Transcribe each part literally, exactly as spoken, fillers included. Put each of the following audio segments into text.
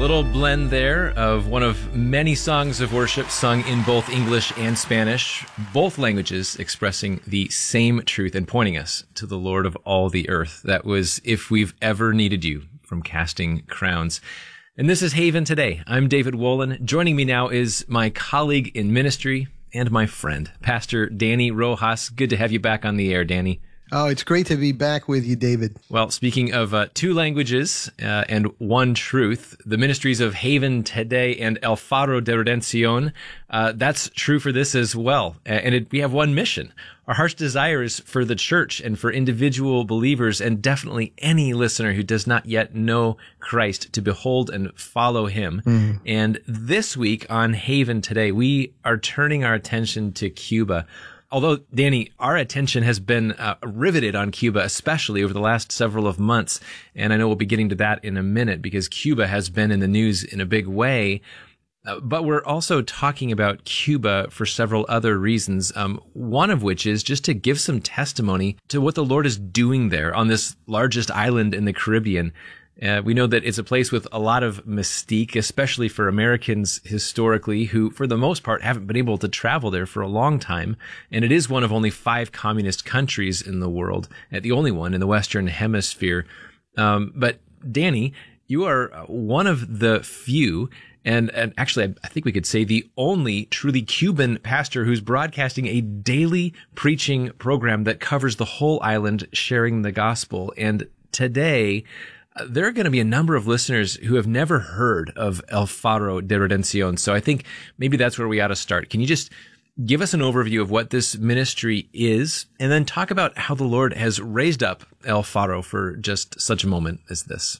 Little blend there of one of many songs of worship sung in both English and Spanish, both languages expressing the same truth and pointing us to the Lord of all the earth. That was If We've Ever Needed You from Casting Crowns. And this is Haven Today. I'm David Wolin. Joining me now is my colleague in ministry and my friend, Pastor Danny Rojas. Good to have you back on the air, Danny. Oh, it's great to be back with you, David. Well, speaking of uh, two languages uh, and one truth, the ministries of Haven Today and El Faro de Redención, uh, that's true for this as well. And it, we have one mission. Our heart's desire is for the church and for individual believers and definitely any listener who does not yet know Christ to behold and follow him. Mm. And this week on Haven Today, we are turning our attention to Cuba. Although, Danny, our attention has been uh, riveted on Cuba, especially over the last several of months. And I know we'll be getting to that in a minute because Cuba has been in the news in a big way. Uh, but we're also talking about Cuba for several other reasons, um, one of which is just to give some testimony to what the Lord is doing there on this largest island in the Caribbean. Uh, we know that it's a place with a lot of mystique, especially for Americans historically, who, for the most part, haven't been able to travel there for a long time. And it is one of only five communist countries in the world, uh, the only one in the Western Hemisphere. Um, but Danny, you are one of the few, and, and actually, I think we could say the only truly Cuban pastor who's broadcasting a daily preaching program that covers the whole island, sharing the gospel. And today, there are going to be a number of listeners who have never heard of El Faro de Redención. So I think maybe that's where we ought to start. Can you just give us an overview of what this ministry is and then talk about how the Lord has raised up El Faro for just such a moment as this?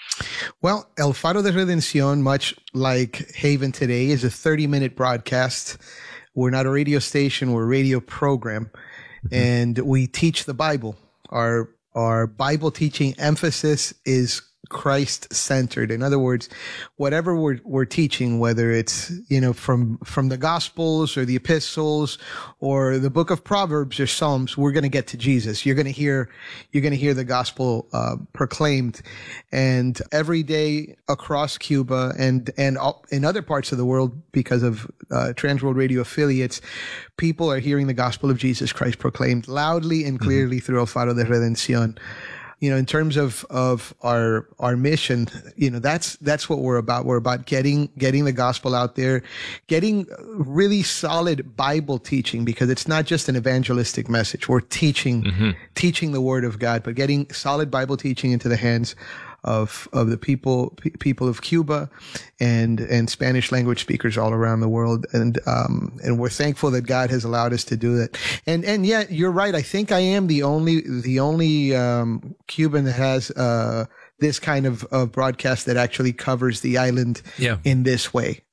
Well, El Faro de Redención, much like Haven Today, is a thirty-minute broadcast. We're not a radio station, we're a radio program, mm-hmm. and we teach the Bible. Our Our Bible teaching emphasis is Christ-centered. In other words, whatever we're we're teaching, whether it's, you know, from from the Gospels or the Epistles or the Book of Proverbs or Psalms, we're going to get to Jesus. You're going to hear you're going to hear the gospel uh, proclaimed, and every day across Cuba and and in other parts of the world, because of uh, Trans World Radio affiliates, people are hearing the gospel of Jesus Christ proclaimed loudly and clearly mm-hmm. through El Faro de Redención. You know, in terms of, of our, our mission, you know, that's, that's what we're about. We're about getting, getting the gospel out there, getting really solid Bible teaching, because it's not just an evangelistic message. We're teaching, mm-hmm. teaching the word of God, but getting solid Bible teaching into the hands of, of the people, p- people of Cuba and, and Spanish language speakers all around the world. And, um, and we're thankful that God has allowed us to do that. And, and yeah, you're right. I think I am the only, the only, um, Cuban that has, uh, this kind of, of broadcast that actually covers the island yeah. in this way.